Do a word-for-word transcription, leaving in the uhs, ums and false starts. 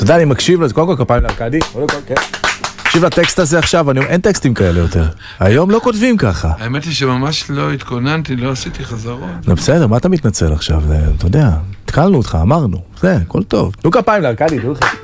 אתה יודע, אני מקשיב לזה, קודם כל כפיים לארקדי, מקשיב לטקסט הזה עכשיו, אין טקסטים כאלה יותר. היום לא כותבים ככה. האמת היא שממש לא התכוננתי, לא עשיתי חזרות. לא בסדר, מה אתה מתנצל עכשיו? אתה יודע, התקלנו אותך, אמרנו, זה, הכל טוב. תנו כפיים לארקדי, תנו לך.